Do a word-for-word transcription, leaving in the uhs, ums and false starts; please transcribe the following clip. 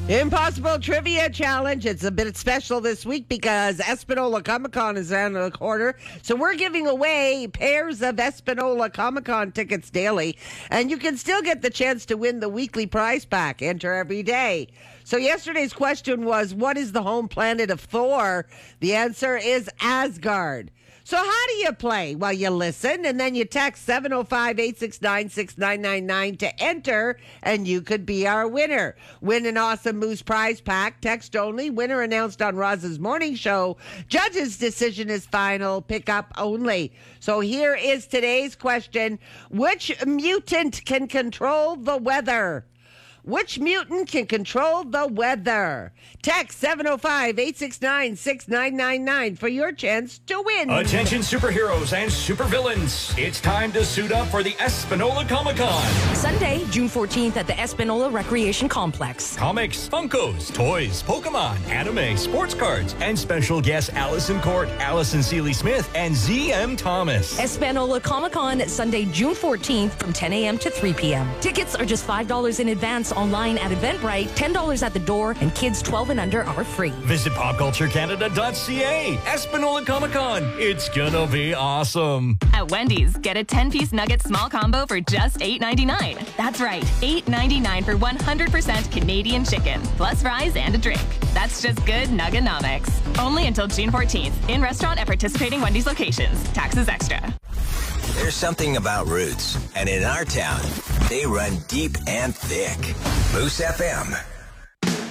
Impossible Trivia Challenge. It's a bit special this week because Espanola Comic Con is around the corner. So we're giving away pairs of Espanola Comic Con tickets daily. And you can still get the chance to win the weekly prize pack. Enter every day. So yesterday's question was, what is the home planet of Thor? The answer is Asgard. So how do you play? Well, you listen, and then you text seven oh five, eight six nine, six nine nine nine to enter, and you could be our winner. Win an awesome Moose prize pack. Text only. Winner announced on Roz's morning show. Judge's decision is final. Pick up only. So here is today's question. Which mutant can control the weather? Which mutant can control the weather? Text seven oh five, eight six nine, six nine nine nine for your chance to win. Attention superheroes and supervillains. It's time to suit up for the Espanola Comic-Con. Sunday, June fourteenth at the Espanola Recreation Complex. Comics, Funkos, toys, Pokemon, anime, sports cards, and special guests Allison Court, Allison Seeley-Smith, and Z M Thomas. Espanola Comic-Con, Sunday, June fourteenth from ten a.m. to three p.m. Tickets are just five dollars in advance online at Eventbrite, ten dollars at the door, and kids twelve and under are free. Visit pop culture canada dot c a. Espanola Comic-Con. It's gonna be awesome. At Wendy's, get a ten-piece nugget small combo for just eight ninety-nine. That's right, eight ninety-nine for one hundred percent Canadian chicken, plus fries and a drink. That's just good Nuggenomics. Only until June fourteenth. In restaurant at participating Wendy's locations. Taxes extra. There's something about roots, and in our town, they run deep and thick. Moose F M.